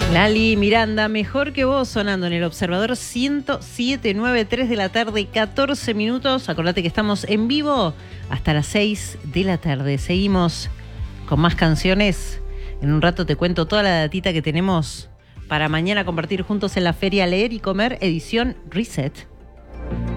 Lali Miranda, mejor que vos, sonando en el Observador 107.9, 3 de la tarde, 14 minutos. Acordate que estamos en vivo hasta las 6 de la tarde. Seguimos con más canciones. En un rato te cuento toda la datita que tenemos para mañana compartir juntos en la Feria Leer y Comer, edición Reset.